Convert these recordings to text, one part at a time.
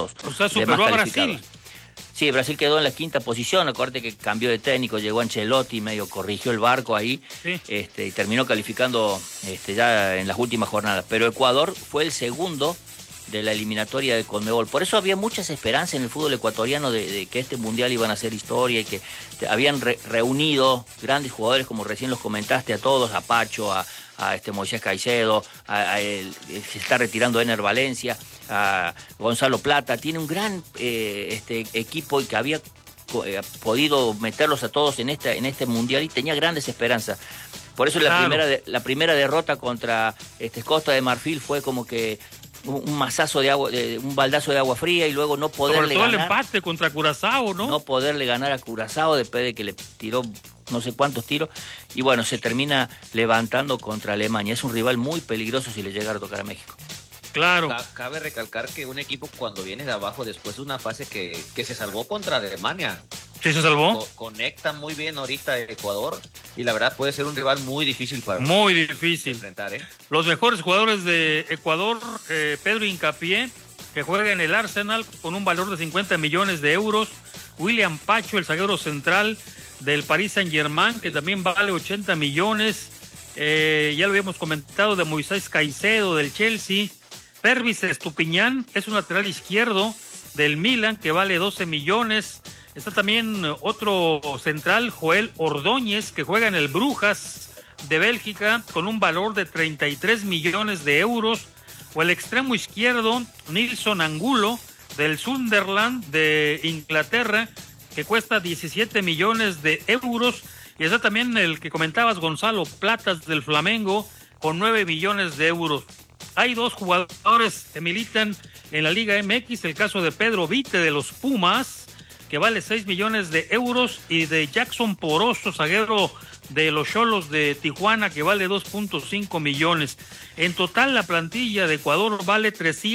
los O sea, demás superó a calificados. Brasil. Sí, Brasil quedó en la quinta posición. Acuérdate que cambió de técnico, llegó Ancelotti, medio corrigió el barco ahí, Sí. y terminó calificando ya en las últimas jornadas. Pero Ecuador fue el segundo de la eliminatoria de Conmebol. Por eso había muchas esperanzas en el fútbol ecuatoriano de que este mundial iban a hacer historia y que habían reunido grandes jugadores, como recién los comentaste, a todos, a Pacho, a Moisés Caicedo, se está retirando Ener Valencia, a Gonzalo Plata. Tiene un gran equipo y que había podido meterlos a todos en este mundial y tenía grandes esperanzas. Por eso Claro. la primera derrota contra Costa de Marfil fue como que un mazazo de agua, un baldazo de agua fría, y luego no poderle Sobre todo el ganar. empate contra Curazao, ¿no? No poderle ganar a Curazao después de que le tiró no sé cuántos tiros, y bueno, se termina levantando contra Alemania. Es un rival muy peligroso si le llegara a tocar a México. Claro. Cabe recalcar que un equipo cuando viene de abajo después de una fase que se salvó contra Alemania, ¿Sí se salvó? conecta muy bien ahorita Ecuador, y la verdad puede ser un rival muy difícil para Muy difícil. enfrentar, ¿eh? Los mejores jugadores de Ecuador, Pedro Hincapié, que juega en el Arsenal con un valor de 50 millones de euros. William Pacho, el zaguero central del Paris Saint-Germain, que también vale 80 millones. Ya lo habíamos comentado, de Moisés Caicedo del Chelsea. Pervis Estupiñán es un lateral izquierdo del Milan, que vale 12 millones. Está también otro central, Joel Ordóñez, que juega en el Brujas de Bélgica con un valor de 33 millones de euros. O el extremo izquierdo, Nilson Angulo, del Sunderland de Inglaterra, que cuesta 17 millones de euros. Y está también el que comentabas, Gonzalo Platas, del Flamengo, con 9 millones de euros. Hay dos jugadores que militan en la Liga MX, el caso de Pedro Vite de los Pumas, que vale 6 millones de euros, y de Jackson Poroso, zaguero de los Xolos de Tijuana, que vale 2.5 millones. En total, la plantilla de Ecuador vale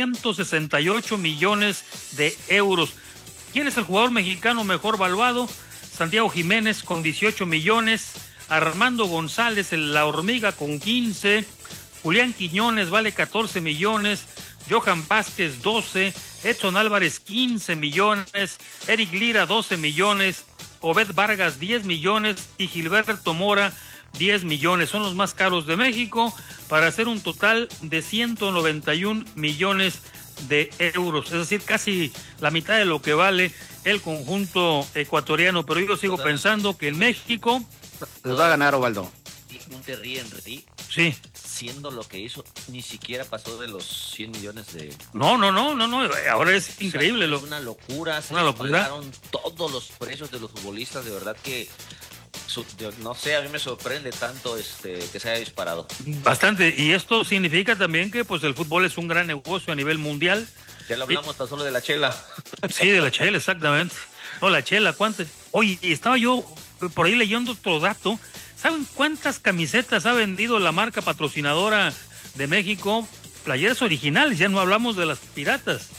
368 millones de euros. ¿Quién es el jugador mexicano mejor valuado? Santiago Jiménez con 18 millones, Armando González, la Hormiga, con 15, Julián Quiñones vale 14 millones, Johan Vázquez 12, Edson Álvarez 15 millones, Eric Lira 12 millones, Obed Vargas 10 millones y Gilberto Mora 10 millones. Son los más caros de México, para hacer un total de 191 millones de euros. Es decir, casi la mitad de lo que vale el conjunto ecuatoriano. Pero yo sigo pensando que en México Les va a ganar, Ovaldo. Monterrey, Henry, sí. siendo lo que hizo, ni siquiera pasó de los 100 millones de... No. Ahora es increíble. Es una locura. Se pagaron todos los precios de los futbolistas. De verdad que, no sé, a mí me sorprende tanto que se haya disparado. Bastante. Y esto significa también que pues el fútbol es un gran negocio a nivel mundial. Ya lo hablamos tan solo de la chela. Sí, de la chela, exactamente. No, la chela, ¿cuántas? Oye, estaba yo por ahí leyendo otro dato. ¿Saben cuántas camisetas ha vendido la marca patrocinadora de México? Playeras originales, ya no hablamos de las piratas.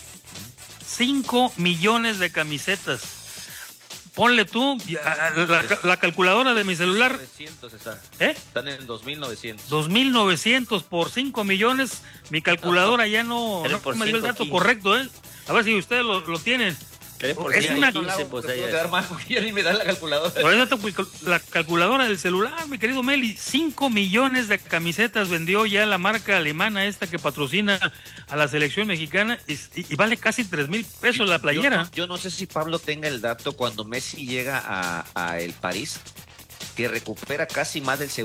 5 millones de camisetas. Ponle tú la calculadora de mi celular. 900 está. Están en 2.900. 2.900 por 5 millones. Mi calculadora ya no me dio el dato 15. correcto, A ver si ustedes lo tienen. Es una 15, pues ahí es. Ya ni me da la calculadora. Por eso la calculadora del celular, mi querido Meli. 5 millones de camisetas vendió ya la marca alemana esta que patrocina a la selección mexicana, y vale casi 3,000 pesos la playera. Yo no sé si Pablo tenga el dato cuando Messi llega a el París, que recupera casi más del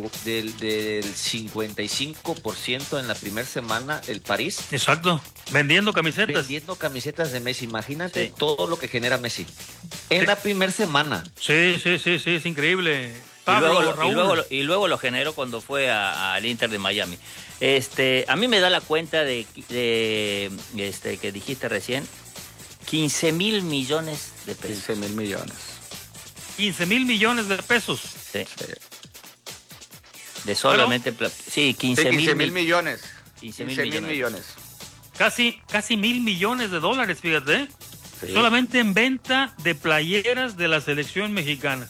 55% en la primera semana el París. Exacto, vendiendo camisetas. Vendiendo camisetas de Messi. Imagínate todo lo que genera Messi en la primera semana. Sí, es increíble. Y luego lo generó cuando fue al Inter de Miami. A mí me da la cuenta de que dijiste recién, 15,000 millones de pesos. 15,000 millones. 15,000 millones de pesos. Sí. De solamente... Sí, 15,000 millones. 15,000 millones. Casi 1,000 millones de dólares, fíjate. Sí. Solamente en venta de playeras de la selección mexicana.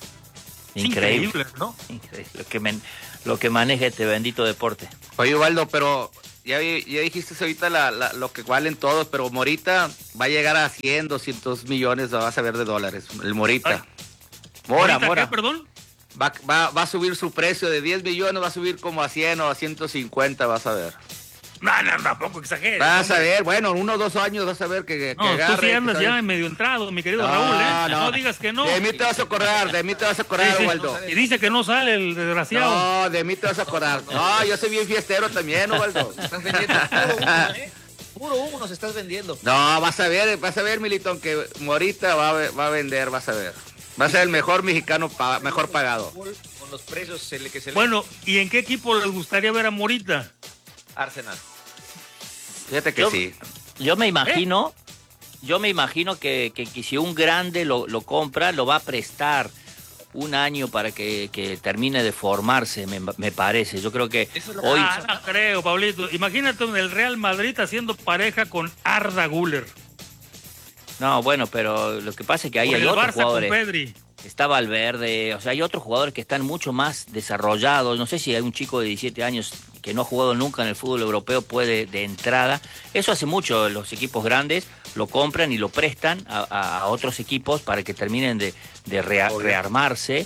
Increíble, ¿no? Increíble. Lo que maneja este bendito deporte. Oye, Ubaldo, pero ya dijiste ahorita lo que valen todos, pero Morita va a llegar a 100, 200 millones, vas a ver, de dólares. El Morita. Mora. ¿Qué, perdón? Va a subir su precio de 10 millones, va a subir como a 100 o a 150, vas a ver. No, tampoco exageres. Vas a ver, bueno, 1 o 2 años vas a ver que no, agarre. Tú sí andas ya medio entrado, mi querido Raúl, ¿eh? No digas que no. De mí te vas a acordar, sí, Ubaldo. Y dice que no sale el desgraciado. No, de mí te vas a acordar. No, yo soy bien fiestero también, Ubaldo. Estás vendiendo puro humo nos estás vendiendo. No, vas a ver, Militón, que Morita va a vender, vas a ver. Va a ser el mejor mexicano mejor pagado. Con los precios que se le... Bueno, ¿y en qué equipo les gustaría ver a Morita? Arsenal. Fíjate que sí. Yo me imagino que si un grande lo compra, lo va a prestar un año para que termine de formarse, me parece. Yo creo que hoy... No creo, Pablito. Imagínate en el Real Madrid haciendo pareja con Arda Güler. No, bueno, pero lo que pasa es que ahí hay otros jugadores. Está Valverde, o sea, hay otros jugadores que están mucho más desarrollados. No sé si hay un chico de 17 años que no ha jugado nunca en el fútbol europeo, puede de entrada. Eso hace mucho, los equipos grandes lo compran y lo prestan a otros equipos para que terminen de rearmarse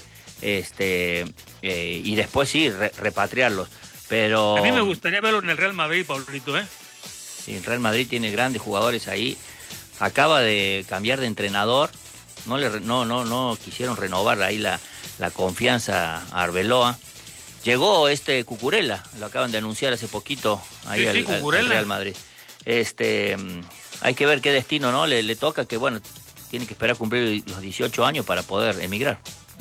y después sí, repatriarlos. Pero a mí me gustaría verlo en el Real Madrid, Pablito, ¿eh? Sí, el Real Madrid tiene grandes jugadores ahí. Acaba de cambiar de entrenador. No quisieron renovar ahí la confianza a Arbeloa. Llegó Cucurella, lo acaban de anunciar hace poquito ahí al Real Madrid. Hay que ver qué destino, ¿no? Le toca, que bueno, tiene que esperar cumplir los 18 años para poder emigrar.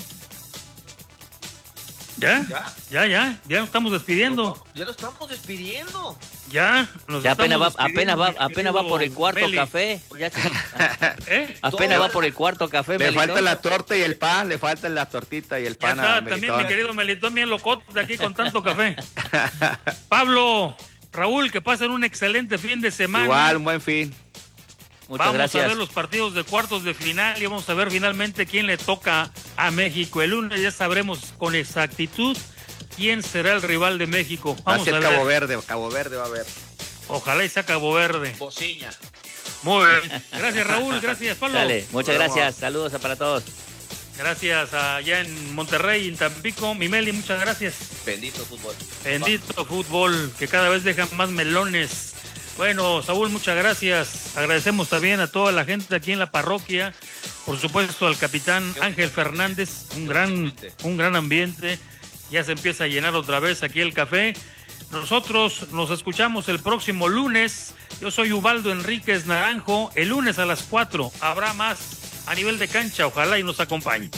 Ya nos estamos despidiendo. Ya lo estamos despidiendo. Ya apenas va por el cuarto café. Apenas va por el cuarto café. Le falta la torta y el pan, le faltan las tortitas y el pan. Ya está, también mi querido Melitón, bien loco de aquí con tanto café. Pablo, Raúl, que pasen un excelente fin de semana. Igual, un buen fin. Muchas gracias. A ver los partidos de cuartos de final y vamos a ver finalmente quién le toca a México. El lunes ya sabremos con exactitud quién será el rival de México. Vamos a ver. Cabo Verde va a haber. Ojalá y sea Cabo Verde. Bociña. Muy bien. Gracias, Raúl. Gracias, Pablo. Dale, muchas gracias. Saludos para todos. Gracias allá en Monterrey, en Tampico. Mimeli, muchas gracias. Bendito fútbol. Bendito fútbol, que cada vez deja más melones. Bueno, Saúl, muchas gracias. Agradecemos también a toda la gente aquí en la parroquia. Por supuesto, al capitán Ángel Fernández. Un gran ambiente. Ya se empieza a llenar otra vez aquí el café. Nosotros nos escuchamos el próximo lunes. Yo soy Ubaldo Enríquez Naranjo. El lunes a las 4 habrá más a nivel de cancha. Ojalá y nos acompañe.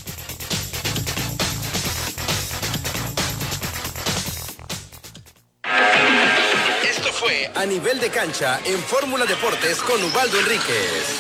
Esto fue A Nivel de Cancha en Fórmula Deportes con Ubaldo Enríquez.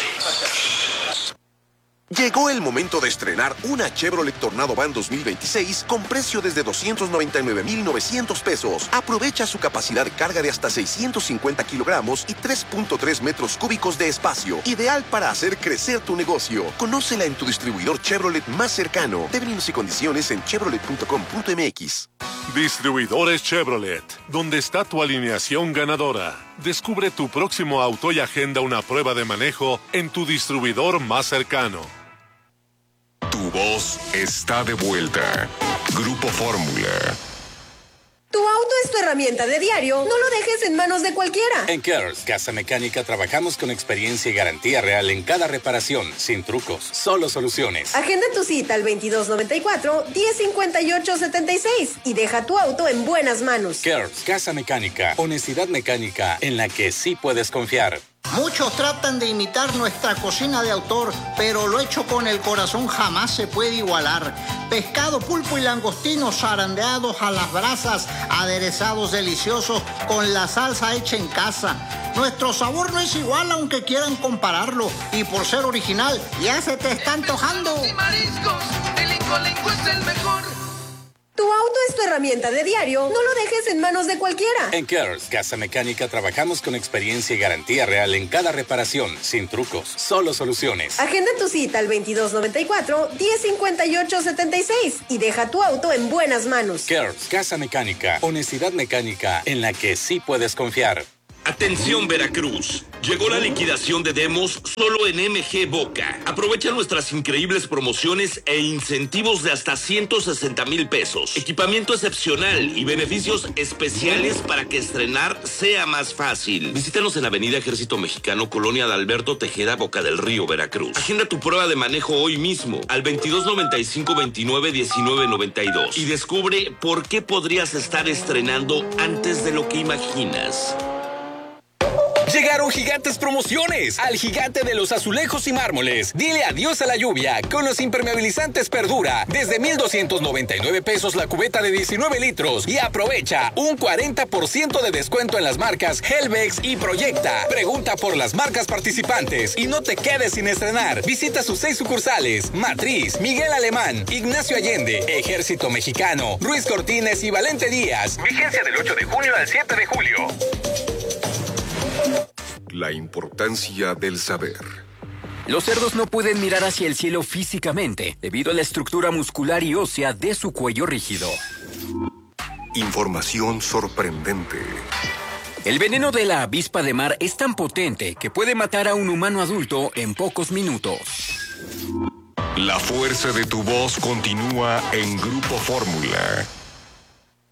Llegó el momento de estrenar una Chevrolet Tornado Van 2026 con precio desde 299,900 pesos. Aprovecha su capacidad de carga de hasta 650 kilogramos y 3.3 metros cúbicos de espacio. Ideal para hacer crecer tu negocio. Conócela en tu distribuidor Chevrolet más cercano. Términos y condiciones en chevrolet.com.mx. Distribuidores Chevrolet, donde está tu alineación ganadora. Descubre tu próximo auto y agenda una prueba de manejo en tu distribuidor más cercano. Tu voz está de vuelta. Grupo Fórmula. Tu auto es tu herramienta de diario. No lo dejes en manos de cualquiera. En Kers Casa Mecánica trabajamos con experiencia y garantía real en cada reparación, sin trucos, solo soluciones. Agenda tu cita al 2294-1058-76 y deja tu auto en buenas manos. Kers Casa Mecánica, honestidad mecánica en la que sí puedes confiar. Muchos tratan de imitar nuestra cocina de autor, pero lo hecho con el corazón jamás se puede igualar. Pescado, pulpo y langostinos zarandeados a las brasas, aderezados deliciosos con la salsa hecha en casa. Nuestro sabor no es igual aunque quieran compararlo, y por ser original ya se te está antojando. Y mariscos, el Incolenco es el mejor. Tu auto es tu herramienta de diario, no lo dejes en manos de cualquiera. En Kearns Casa Mecánica trabajamos con experiencia y garantía real en cada reparación, sin trucos, solo soluciones. Agenda tu cita al 2294-1058-76 y deja tu auto en buenas manos. Kearns Casa Mecánica, honestidad mecánica en la que sí puedes confiar. Atención Veracruz, llegó la liquidación de demos solo en MG Boca. Aprovecha nuestras increíbles promociones e incentivos de hasta 160,000 pesos. Equipamiento excepcional y beneficios especiales para que estrenar sea más fácil. Visítanos en Avenida Ejército Mexicano, Colonia de Alberto Tejeda, Boca del Río, Veracruz. Agenda tu prueba de manejo hoy mismo al 2295-291992 y descubre por qué podrías estar estrenando antes de lo que imaginas. Llegaron gigantes promociones al gigante de los azulejos y mármoles. Dile adiós a la lluvia con los impermeabilizantes Perdura. Desde 1,299 pesos la cubeta de 19 litros. Y aprovecha un 40% de descuento en las marcas Helvex y Proyecta. Pregunta por las marcas participantes y no te quedes sin estrenar. Visita sus 6 sucursales: Matriz, Miguel Alemán, Ignacio Allende, Ejército Mexicano, Ruiz Cortines y Valente Díaz. Vigencia del 8 de junio al 7 de julio. La importancia del saber. Los cerdos no pueden mirar hacia el cielo físicamente debido a la estructura muscular y ósea de su cuello rígido. Información sorprendente. El veneno de la avispa de mar es tan potente que puede matar a un humano adulto en pocos minutos. La fuerza de tu voz continúa en Grupo Fórmula.